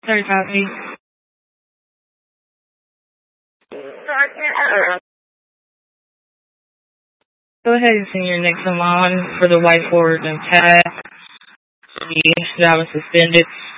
Sorry, copy. Go ahead and send your next one on for the whiteboard and tab. That was suspended.